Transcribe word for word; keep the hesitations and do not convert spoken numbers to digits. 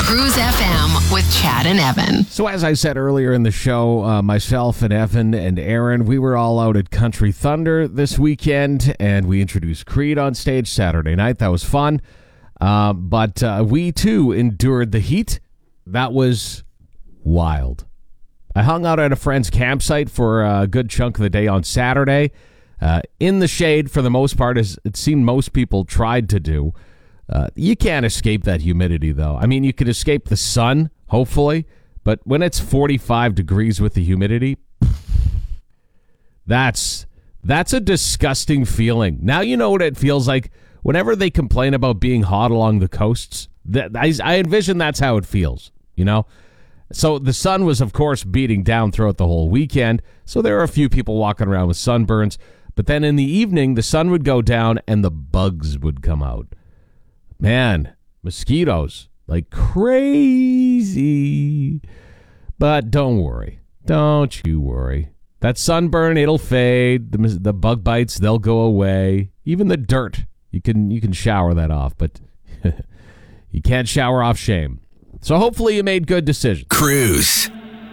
Cruise F M with Chad and Evan. So as I said earlier in the show, uh, myself and Evan and Aaron, we were all out at Country Thunder this weekend, and we introduced Creed on stage Saturday night. That was fun. Uh, but uh, we, too, endured the heat. That was wild. I hung out at a friend's campsite for a good chunk of the day on Saturday, uh, in the shade for the most part, as it seemed most people tried to do. Uh, you can't escape that humidity, though. I mean, you could escape the sun, hopefully, but when it's forty-five degrees with the humidity, that's that's a disgusting feeling. Now you know what it feels like whenever they complain about being hot along the coasts. That I, I envision that's how it feels, you know? So the sun was, of course, beating down throughout the whole weekend, so there were a few people walking around with sunburns. But then in the evening, the sun would go down and the bugs would come out. Man, mosquitoes, like crazy. But don't worry. Don't you worry. That sunburn, it'll fade. The, the bug bites, they'll go away. Even the dirt, you can you can shower that off, but you can't shower off shame. So hopefully you made good decisions. Cruise.